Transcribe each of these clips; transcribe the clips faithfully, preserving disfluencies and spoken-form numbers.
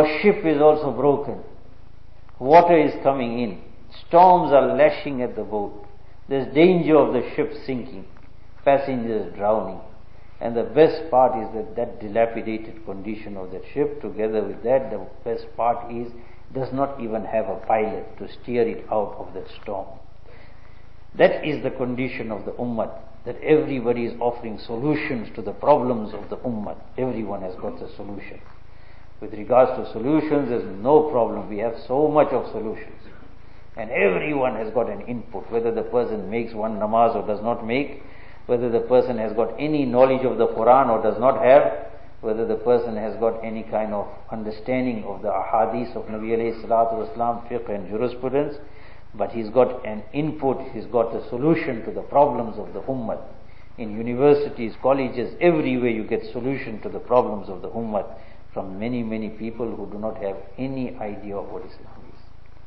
ship is also broken. Water is coming in. Storms are lashing at the boat. There's danger of the ship sinking. Passengers drowning. And the best part is that that dilapidated condition of that ship, together with that, the best part is, does not even have a pilot to steer it out of that storm. That is the condition of the ummah, that everybody is offering solutions to the problems of the ummah. Everyone has got a solution. With regards to solutions, there's no problem. We have so much of solutions. And everyone has got an input, whether the person makes one namaz or does not make, whether the person has got any knowledge of the Quran or does not have, whether the person has got any kind of understanding of the ahadith of Nabi alayhi salatu wasalam, fiqh and jurisprudence, but he's got an input, he's got a solution to the problems of the ummah. In universities, colleges, everywhere you get solution to the problems of the ummah from many, many people who do not have any idea of what Islam is.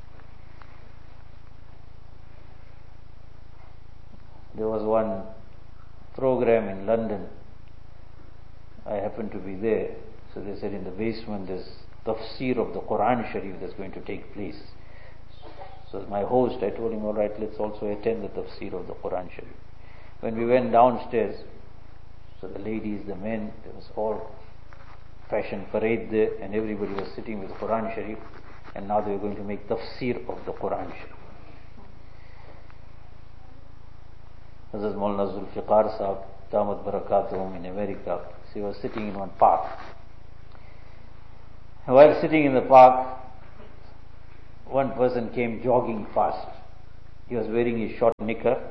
There was one program in London. I happened to be there. So they said in the basement there's tafsir of the Quran Sharif that's going to take place. So as my host, I told him, all right, let's also attend the tafsir of the Quran Sharif. When we went downstairs, so the ladies, the men, there was all fashion parade there, and everybody was sitting with Quran Sharif, and now they were going to make tafsir of the Quran Sharif. Hazrat Maulana Zulfiqar Sahab, Damat Barakatuhum in America, so he was sitting in one park. And while sitting in the park, one person came jogging fast. He was wearing his short knicker,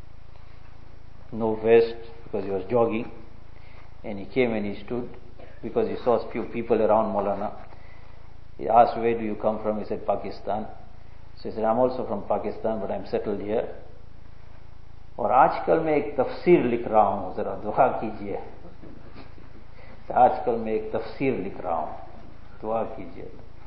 no vest, because he was jogging. And he came and he stood, because he saw a few people around Maulana. He asked, where do you come from? He said, Pakistan. So he said, I'm also from Pakistan, but I'm settled here. और आजकल मैं एक तफसीर लिख रहा हूँ, जरा दुआ कीजिए. आजकल मैं एक तफसीर लिख रहा हूँ, दुआ कीजिए.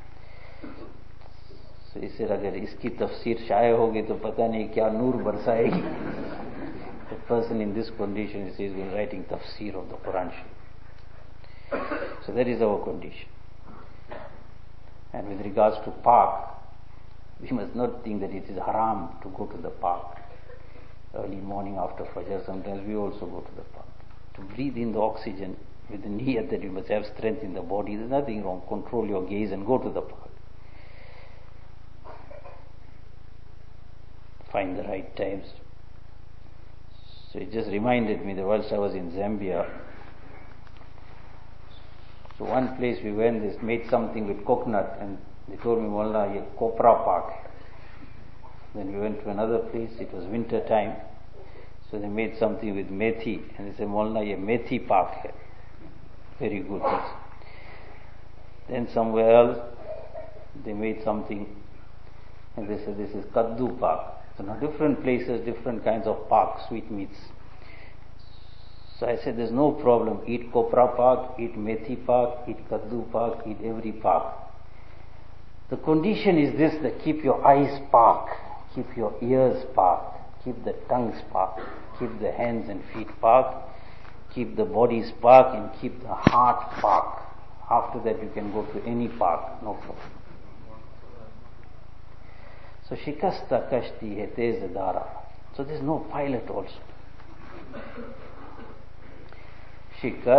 So इसे अगर इसकी तफसीर शाये होगी तो पता नहीं क्या नूर बरसाएगी. The person in this condition is been writing tafsir of the Quran Sharif. So that is our condition. And with regards to park, we must not think that it is haram to go to the park. Early morning after Fajr, sometimes we also go to the park. To breathe in the oxygen with the niyat that you must have strength in the body, there's nothing wrong. Control your gaze and go to the park. Find the right times. So it just reminded me that whilst I was in Zambia, so one place we went, they made something with coconut, and they told me, Wallah, ye Copra Park. Then we went to another place, it was winter time, so they made something with methi, and they said, Maulana, ye methi park hai. Very good. Then somewhere else, they made something, and they said, this is kaddu park. So now different places, different kinds of parks, sweetmeats. So I said, there's no problem, eat Copra Park, eat methi park, eat kaddu park, eat every park. The condition is this, that keep your eyes park. Keep your ears parked, keep the tongues parked, keep the hands and feet parked, keep the bodies parked, and keep the heart parked. After that you can go to any park, no problem. So shikasta kashti hai tez dara. So there's no pilot also. Shikasta